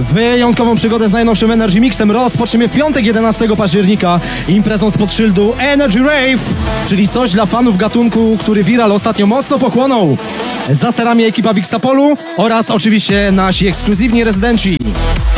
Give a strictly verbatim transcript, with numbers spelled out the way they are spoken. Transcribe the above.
Wyjątkową przygodę z najnowszym Energy Mixem rozpoczniemy w piątek jedenastego października imprezą spod szyldu Energy Rave, czyli coś dla fanów gatunku, który Viral ostatnio mocno pochłonął. Za sterami ekipa Big Sapolu oraz oczywiście nasi ekskluzywni rezydenci.